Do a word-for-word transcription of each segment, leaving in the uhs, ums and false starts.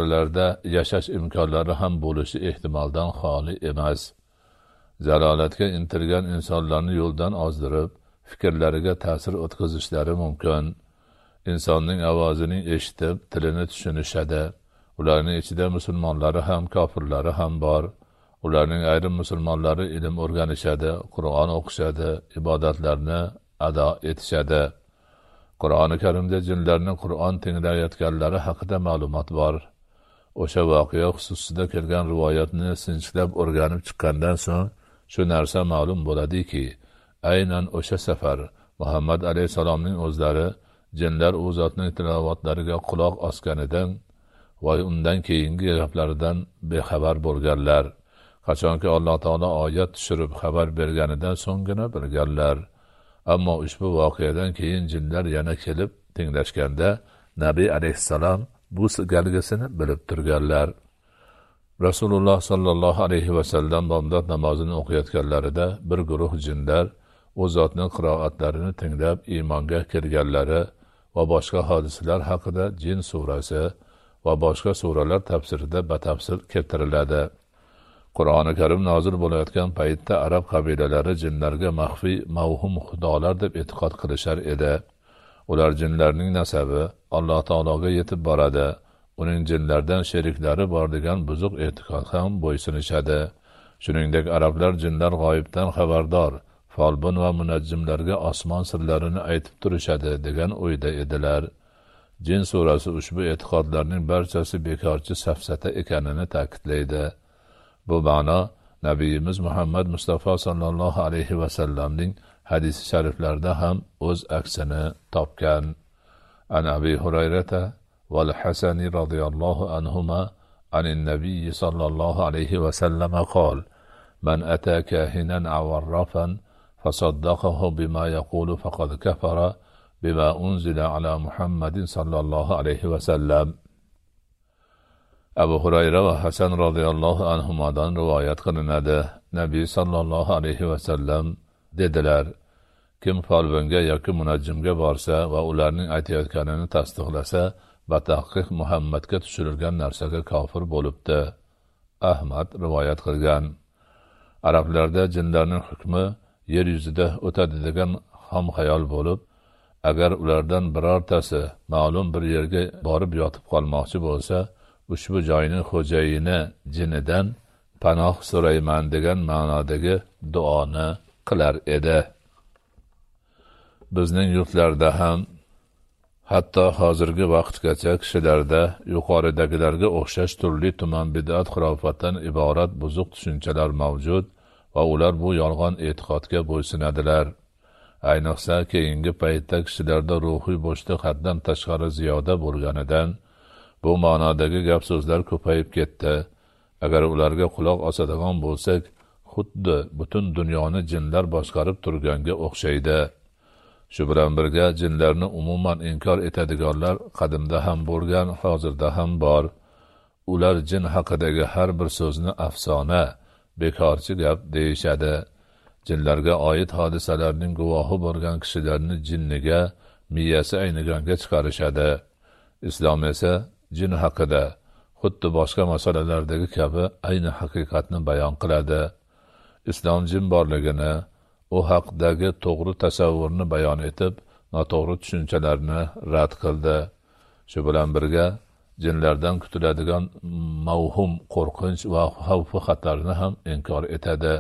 qabrlarda yashash imkonlari ham bo'lishi ehtimoldan xoli emas. Zalolatga intilgan insonlarni yo'ldan ozdirib, fikrlariga ta'sir o'tkazishlari mumkin. Insonning ovozining eshitib, tilini tushunishadi. Ularning ichida musulmonlari ham, kofirlari ham bor. Ularning ayrim musulmonlari ilm o'rganishadi, Qur'on o'qishadi, ibodatlarni ado etishadi. Qur'oni Karimda jinlarning Qur'on tinglayotganlari haqida ma'lumot bor. O'sha voqea xususida kelgan rivoyatni sinchiklab o'rganib chiqqandan so'ng shu narsa ma'lum bo'ladiki, aynan o'sha safar Muhammad alayhisalomning o'zlari jinlar u zotning tilovatlariga quloq osganidan va undan keyingi gaplaridan bexabar bo'lganlar. Qachonki Alloh taolo oyat tushirib xabar berganidan so'nggina bilganlar. Ammo ushbu voqeadan keyin jinlar yana kelib tinglashganda Nabiy alayhissalom bu galgisini bilib turganlar. Rasululloh sallallohu alayhi va sallam bomdod namozini o'qiyotganlarida bir guruh jinlar u zotning qiroatlarini tinglab iymonga kirganlari va boshqa hodisalar haqida Jin surasi va boshqa suralar tafsirida batafsil keltiriladi. Qur'oni Karim nozil bo'layotgan paytda arab qabilalari jinlarga maxfiy mavhum xudolar deb e'tiqod qilishar edi. Ular jinlarning nasabi Alloh taologa yetib boradi. Uning jinlardan sheriklari bor degan buzuq e'tiqod ham bo'ysunishadi. Shuningdek, arablar jinlar g'oyibdan xabardor, folbin va munajjimlarga osmon sirlarini aytib turishadi degan o'yda edilar. Jin surasi ushbu e'tiqodlarning barchasi bekorchi safsata ekanini ta'kidlaydi. Bu ma'no Nabiyimiz Muhammad Mustafa sallallohu alayhi va sallamning hadisi shariflarida ham o'z aksini topgan. An Abi Hurayrata val Hasani radhiyallohu anhuma anin Nabiy sallallohu alayhi va sallam qol: "Man ata kahinan aw arrafan fasaddaqahu bima yaqulu faqad kafara bima unzila ala Muhammadin sallallohu alayhi va sallam." Abu Hurayra va Hasan radhiyallohu anhumadan rivoyat qilinadi. Nabiy sallallohu alayhi va sallam dedilar: Kim folbinga yoki munajjimga borsa va ularning aytayotganini tasdiqlasa, batahqiq Muhammadga tushirilgan narsaga kofir bo'libdi. Ahmad rivoyat qilgan. Arablarda jinlarning hukmi yer yuzida o'tadi degan ham xayol bo'lib, agar ulardan birortasi ma'lum bir yerga borib yotib qolmoqchi bo'lsa, ushbu joyning xo'jayini jinidan panoh so'rayman degan ma'nodagi duoni qilar edi. Bizning yurtlarda ham hatto hozirgi vaqtgacha kishilarda yuqoridagilarga o'xshash turli tuman bid'at xurofatdan iborat buzuq tushunchalar mavjud va ular bu yolg'on e'tiqodga bo'ysunadilar. Ayniqsa keyingi paytda kishilarda ruhiy bo'shliq haddan tashqari ziyoda bo'lganidan bu ma'nodagi gap so'zlar ko'payib ketdi. Agar ularga quloq osadigan bo'lsak, xuddi butun dunyoni jinlar boshqarib turganga o'xshaydi. Shu bilan birga jinlarni umuman inkor etadiganlar qadimda ham bo'lgan, hozirda ham bor. Ular jin haqidagi har bir so'zni afsona, bekorchi gap deyishadi. Jinlarga oid hodisalarning guvohi bo'lgan kishilarni jinniga, miyasi ayniganga chiqarishadi. Islom esa jin haqida xuddi boshqa masalalardagi kabi ayni haqiqatni bayon qiladi. Islom jin borligini, u haqdagi to'g'ri tasavvurni bayon etib, noto'g'ri tushunchalarni rad qildi. Shu bilan birga jinlardan kutiladigan mavhum qo'rqinch va xavf xatarni ham inkor etadi.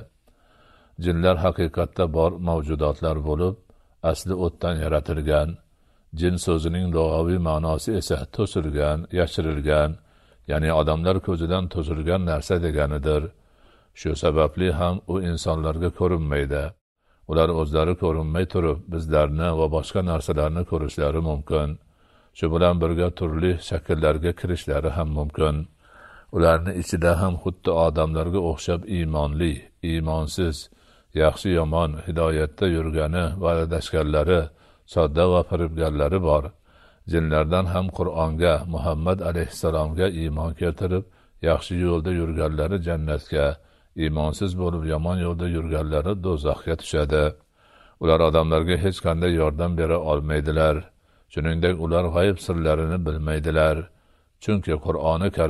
Jinlar haqiqatda bor mavjudotlar bo'lib, asli o'tdan yaratilgan. Jin so'zining lug'aviy ma'nosi esa to'silgan, yashirilgan, ya'ni odamlar ko'zidan to'silgan narsa deganidir. Shu sababli ham u insonlarga ko'rinmaydi. Ular o'zlari ko'rinmay turib, bizlarni va boshqa narsalarni ko'rishlari mumkin. Shu bilan birga turli shakllarga kirishlari ham mumkin. Ularning ichida ham xuddi odamlarga o'xshab iymonli, iymonsiz, yaxshi yomon, hidoyatda yurgani va adashganlari, sodda va firibgarlari bor. Jinlardan ham Qur'onga, Muhammad alayhissalomga iymon keltirib, yaxshi yo'lda yurganlari jannatga, iymonsiz bo'lib yomon yo'lda yurganlari do'zaxga tushadi. Ular odamlarga hech qanday yordam bera olmaydilar. Shuningdek, ular g'ayb sirlarini bilmaydilar. Chunki Qur'oni